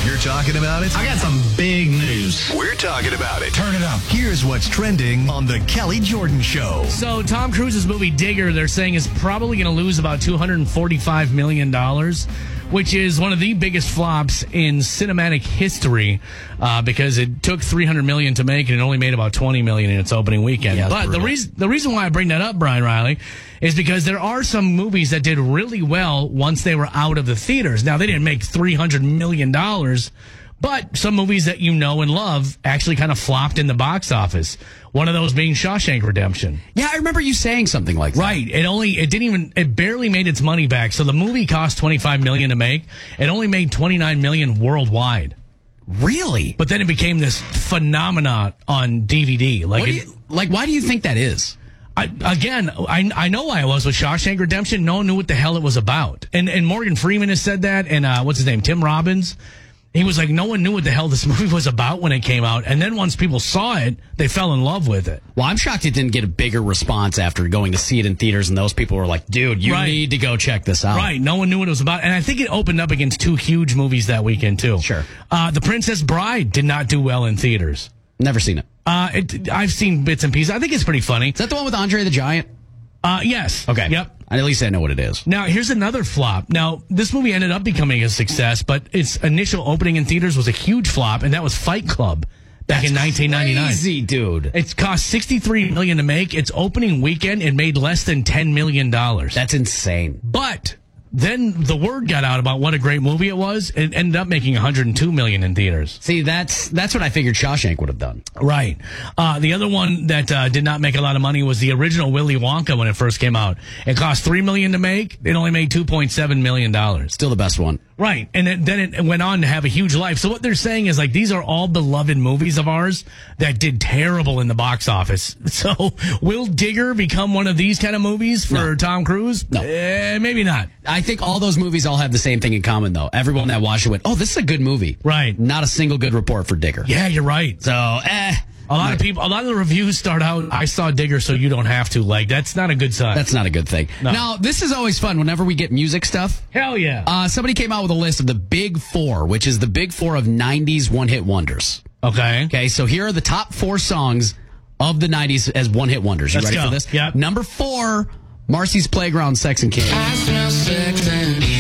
You're talking about it? I got some big news. We're talking about it. Turn it up. Here's what's trending on The Kelly Jordan Show. So Tom Cruise's movie Digger, they're saying, is probably going to lose about $245 million, which is one of the biggest flops in cinematic history because it took $300 million to make and it only made about $20 million in its opening weekend. Yeah, but the reason why I bring that up, Brian Riley, is because there are some movies that did really well once they were out of the theaters. Now, they didn't make $300 million, but some movies that you know and love actually kind of flopped in the box office. One of those being Shawshank Redemption. Yeah, I remember you saying something like that. Right. It barely made its money back. So the movie cost $25 million to make. It only made $29 million worldwide. Really? But then it became this phenomenon on DVD. Why do you think that is? I know why it was with Shawshank Redemption. No one knew what the hell it was about. And Morgan Freeman has said that. And what's his name? Tim Robbins. He was like, no one knew what the hell this movie was about when it came out. And then once people saw it, they fell in love with it. Well, I'm shocked it didn't get a bigger response after going to see it in theaters. And those people were like, dude, you need to go check this out. Right. No one knew what it was about. And I think it opened up against two huge movies that weekend, too. Sure. The Princess Bride did not do well in theaters. Never seen it. I've seen bits and pieces. I think it's pretty funny. Is that the one with Andre the Giant? Yes. Okay. Yep. At least I know what it is. Now, here's another flop. Now, this movie ended up becoming a success, but its initial opening in theaters was a huge flop, and that was Fight Club back in 1999. Crazy, dude. It cost $63 million to make. Its opening weekend, it made less than $10 million. That's insane. But then the word got out about what a great movie it was. It ended up making $102 million in theaters. See, that's what I figured Shawshank would have done. Right. The other one that did not make a lot of money was the original Willy Wonka when it first came out. It cost $3 million to make. It only made $2.7 million. Still the best one. Right. And then it went on to have a huge life. So what they're saying is, like, these are all beloved movies of ours that did terrible in the box office. So will Digger become one of these kind of movies for Tom Cruise? No. Maybe not. I think all those movies all have the same thing in common, though. Everyone that watched it went, oh, this is a good movie. Right. Not a single good report for Digger. Yeah, you're right. So, A lot of the reviews start out, I saw Digger, so you don't have to. Like, that's not a good sign. That's not a good thing. No. Now, this is always fun whenever we get music stuff. Hell yeah. Somebody came out with a list of the Big Four, which is the Big Four of 90s one-hit wonders. Okay. Okay, so here are the top 4 songs of the 90s as one-hit wonders. You ready for this? Yep. Number 4, Marcy's Playground, Sex and Candy. I smell sex and candy.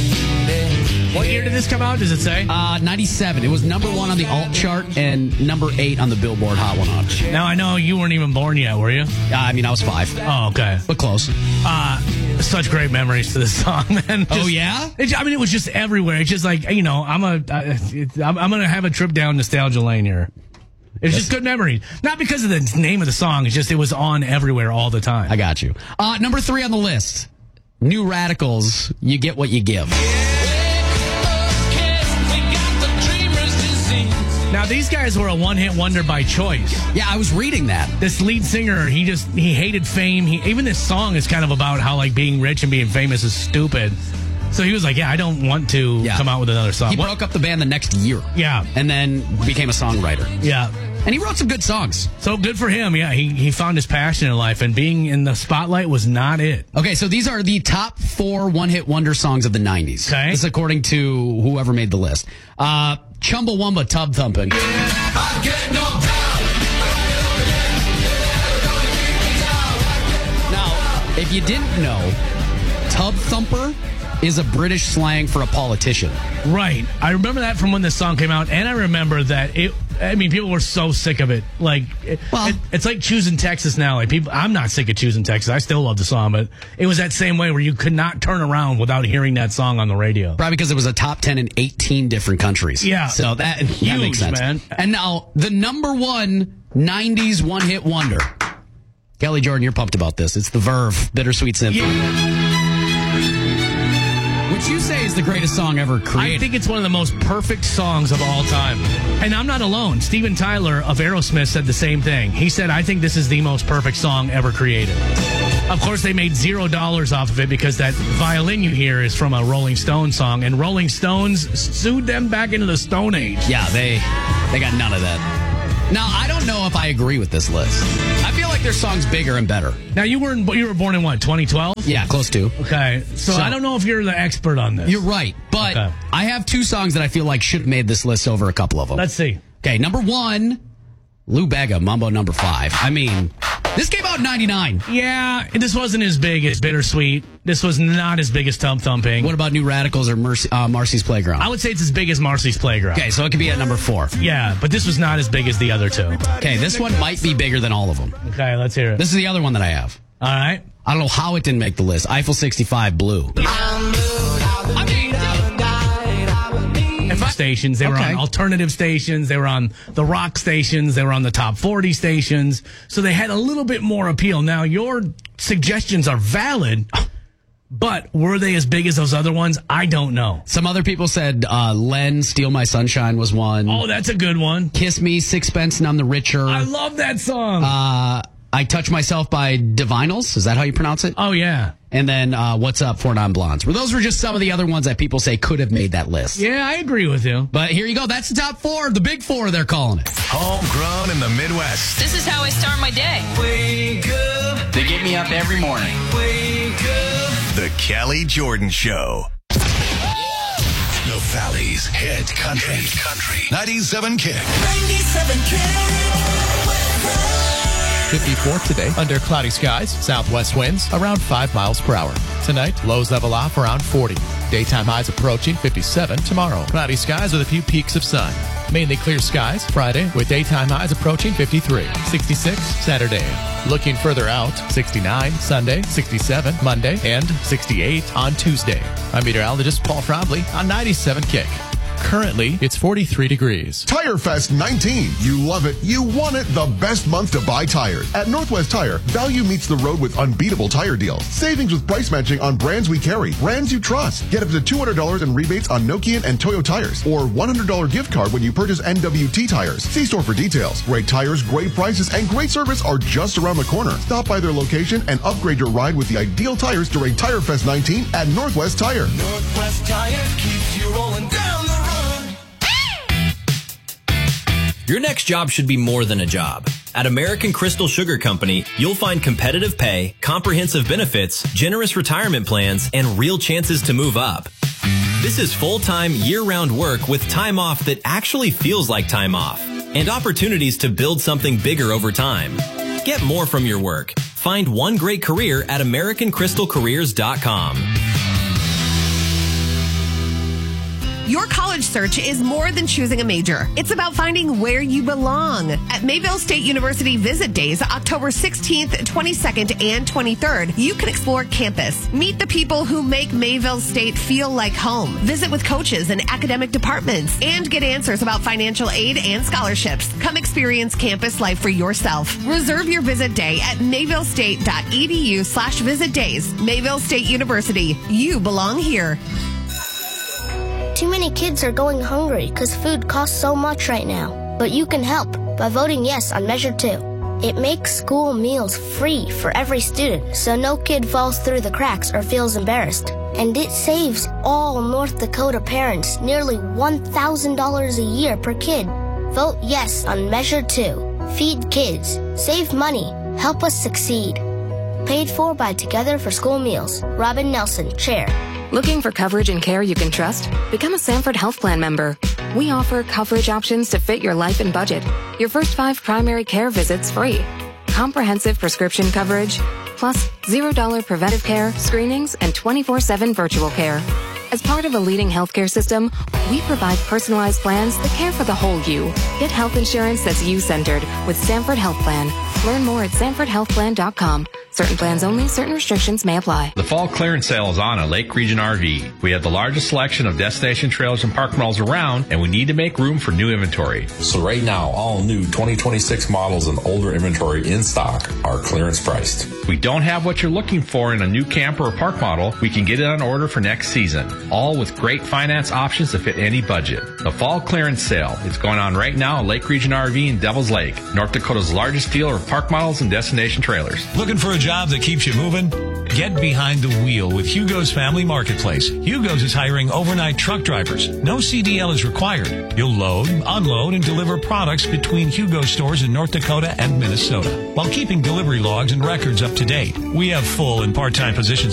What year did this come out, does it say? 97. It was number 1 on the alt chart and number 8 on the Billboard Hot 100. Now, I know you weren't even born yet, were you? I mean, I was 5. Oh, okay. But close. Such great memories to this song, man. Oh, yeah? It was just everywhere. It's just like, you know, I'm going to have a trip down nostalgia lane here. It's just good memories. Not because of the name of the song. It's just it was on everywhere all the time. I got you. Number 3 on the list. New Radicals, You Get What You Give. Now, these guys were a one-hit wonder by choice. Yeah, I was reading that. This lead singer, he hated fame. Even this song is kind of about how, like, being rich and being famous is stupid. So he was like, I don't want to come out with another song. He broke up the band the next year. Yeah. And then became a songwriter. Yeah. And he wrote some good songs. So good for him. Yeah, he found his passion in life, and being in the spotlight was not it. Okay, so these are the top 4 one-hit wonder songs of the 90s. Okay. This is according to whoever made the list. Chumbawamba, Tub Thumping. Now, if you didn't know, Tub Thumper is a British slang for a politician. Right. I remember that from when this song came out, and I remember that people were so sick of it. Like, it's like Choosing Texas now. Like, I'm not sick of Choosing Texas. I still love the song, but it was that same way where you could not turn around without hearing that song on the radio. Probably because it was a top 10 in 18 different countries. Yeah. So that Huge, makes sense. Man. And now, the number 1 90s one-hit wonder. Kelly Jordan, you're pumped about this. It's the Verve, Bittersweet Symphony. Which you say is the greatest song ever created. I think it's one of the most perfect songs of all time. And I'm not alone. Steven Tyler of Aerosmith said the same thing. He said, I think this is the most perfect song ever created. Of course, they made $0 off of it because that violin you hear is from a Rolling Stones song, and Rolling Stones sued them back into the Stone Age. Yeah, they got none of that. Now, I don't know if I agree with this list. I feel like their song's bigger and better. Now, you were born in what, 2012? Yeah, close to. Okay, so I don't know if you're the expert on this. You're right, but Okay. I have two songs that I feel like should have made this list over a couple of them. Let's see. Okay, number 1, Lou Bega, Mambo Number 5. I mean, this came out in 99. Yeah, this wasn't as big as Bittersweet. This was not as big as Thump Thumping. What about New Radicals or Marcy's Playground? I would say it's as big as Marcy's Playground. Okay, so it could be at number 4. Yeah, but this was not as big as the other two. Okay, this one might be bigger than all of them. Okay, let's hear it. This is the other one that I have. All right. I don't know how it didn't make the list. Eiffel 65, Blue. Stations. They were on alternative stations. They were on the rock stations. They were on the top 40 stations. So they had a little bit more appeal. Now, your suggestions are valid, but were they as big as those other ones? I don't know. Some other people said Len, Steal My Sunshine was one. Oh, that's a good one. Kiss Me, Sixpence, None the Richer. I love that song. I Touch Myself by Divinals. Is that how you pronounce it? Oh, yeah. And then What's Up, 4 Non-Blondes. Well, those were just some of the other ones that people say could have made that list. Yeah, I agree with you. But here you go. That's the top 4. The big 4, they're calling it. Homegrown in the Midwest. This is how I start my day. Wake up. They get me up every morning. Wake up. The Kelly Jordan Show. The Valley's hit country. 97 Kick. 97 54 today under cloudy skies, southwest winds around 5 miles per hour. Tonight, lows level off around 40. Daytime highs approaching 57 tomorrow. Cloudy skies with a few peaks of sun. Mainly clear skies Friday with daytime highs approaching 53. 66 Saturday. Looking further out, 69 Sunday, 67 Monday, and 68 on Tuesday. I'm meteorologist Paul Frobley on 97 Kick. Currently, it's 43 degrees. Tire Fest 19. You love it. You want it. The best month to buy tires. At Northwest Tire, value meets the road with unbeatable tire deals. Savings with price matching on brands we carry. Brands you trust. Get up to $200 in rebates on Nokian and Toyo tires. Or $100 gift card when you purchase NWT tires. See store for details. Great tires, great prices, and great service are just around the corner. Stop by their location and upgrade your ride with the ideal tires during Tire Fest 19 at Northwest Tire. Northwest Tire keeps you rolling down the road. Your next job should be more than a job. At American Crystal Sugar Company, you'll find competitive pay, comprehensive benefits, generous retirement plans, and real chances to move up. This is full-time, year-round work with time off that actually feels like time off, and opportunities to build something bigger over time. Get more from your work. Find one great career at AmericanCrystalCareers.com. Your college search is more than choosing a major. It's about finding where you belong. At Mayville State University Visit Days, October 16th, 22nd, and 23rd, you can explore campus. Meet the people who make Mayville State feel like home. Visit with coaches and academic departments and get answers about financial aid and scholarships. Come experience campus life for yourself. Reserve your visit day at mayvillestate.edu/visit days. Mayville State University. You belong here. Too many kids are going hungry because food costs so much right now. But you can help by voting yes on Measure 2. It makes school meals free for every student, so no kid falls through the cracks or feels embarrassed. And it saves all North Dakota parents nearly $1,000 a year per kid. Vote yes on Measure 2. Feed kids. Save money. Help us succeed. Paid for by Together for School Meals. Robin Nelson, Chair. Looking for coverage and care you can trust? Become a Sanford Health Plan member. We offer coverage options to fit your life and budget. Your first 5 primary care visits free. Comprehensive prescription coverage, plus $0 preventive care, screenings, and 24/7 virtual care. As part of a leading healthcare system, we provide personalized plans that care for the whole you. Get health insurance that's you-centered with Sanford Health Plan. Learn more at sanfordhealthplan.com. Certain plans only, certain restrictions may apply. The fall clearance sale is on at Lake Region RV. We have the largest selection of destination trailers and park models around, and we need to make room for new inventory. So right now, all new 2026 models and older inventory in stock are clearance priced. We don't have what you're looking for in a new camper or park model. We can get it on order for next season, all with great finance options to fit any budget. The fall clearance sale is going on right now at Lake Region RV in Devil's Lake, North Dakota's largest dealer of park models and destination trailers. Looking for a job that keeps you moving? Get behind the wheel with Hugo's Family Marketplace. Hugo's is hiring overnight truck drivers. No CDL is required. You'll load, unload, and deliver products between Hugo stores in North Dakota and Minnesota while keeping delivery logs and records up to date. We have full and part-time positions